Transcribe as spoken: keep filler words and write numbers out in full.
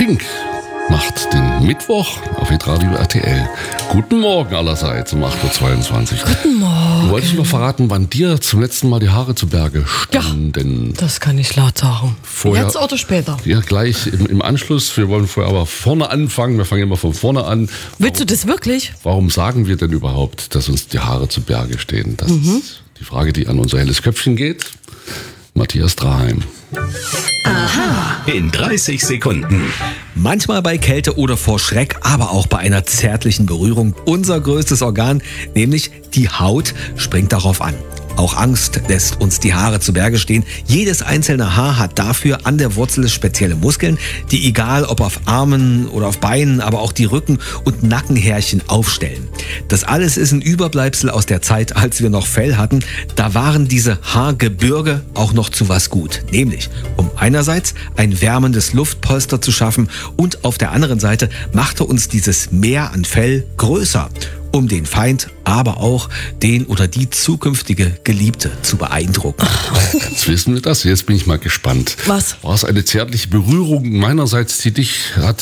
Pink macht den Mittwoch auf Hitradio R T L. Guten Morgen allerseits um acht Uhr zweiundzwanzig. Guten Morgen. Du wolltest noch verraten, wann dir zum letzten Mal die Haare zu Berge standen. Ja, das kann ich laut sagen. Vorher, Jetzt oder später? Ja, gleich im, im Anschluss. Wir wollen vorher aber vorne anfangen. Wir fangen immer von vorne an. Willst du das wirklich? Warum sagen wir denn überhaupt, dass uns die Haare zu Berge stehen? Das Mhm. ist die Frage, die an unser helles Köpfchen geht. Matthias Draheim. Aha. In dreißig Sekunden. Manchmal bei Kälte oder vor Schreck, aber auch bei einer zärtlichen Berührung. Unser größtes Organ, nämlich die Haut, springt darauf an. Auch Angst lässt uns die Haare zu Berge stehen. Jedes einzelne Haar hat dafür an der Wurzel spezielle Muskeln, die egal ob auf Armen oder auf Beinen, aber auch die Rücken- und Nackenhärchen aufstellen. Das alles ist ein Überbleibsel aus der Zeit, als wir noch Fell hatten. Da waren diese Haargebirge auch noch zu was gut. Nämlich, um einerseits ein wärmendes Luftpolster zu schaffen und auf der anderen Seite machte uns dieses Meer an Fell größer, um den Feind, aber auch den oder die zukünftige Geliebte zu beeindrucken. Jetzt wissen wir das. Jetzt bin ich mal gespannt. Was? War es eine zärtliche Berührung meinerseits, die dich hat